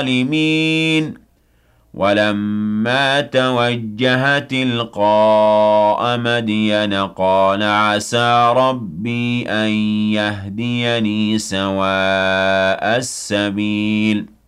الظالمين ولما توجه تلقاء مدين قال عسى ربي أن يهديني سواء السبيل